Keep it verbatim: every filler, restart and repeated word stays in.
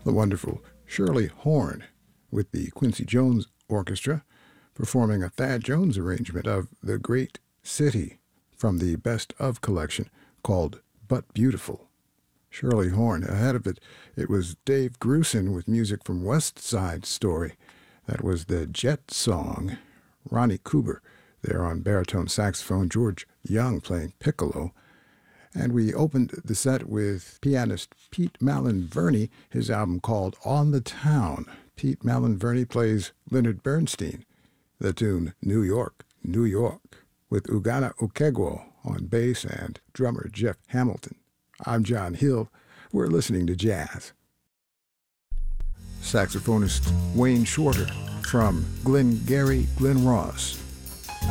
the wonderful Shirley Horn with the Quincy Jones Orchestra performing a Thad Jones arrangement of The Great City from the Best Of collection called But Beautiful. Shirley Horn. Ahead of it, it was Dave Grusin with music from West Side Story. That was the Jet Song. Ronnie Cooper there on baritone saxophone, George Young playing piccolo. And we opened the set with pianist Pete Malin-Verney, his album called On the Town. Pete Malin-Verney plays Leonard Bernstein, the tune New York, New York, with Ugana Okegwo on bass and drummer Jeff Hamilton. I'm John Hill. We're listening to jazz. Saxophonist Wayne Shorter from Glengarry Glen Ross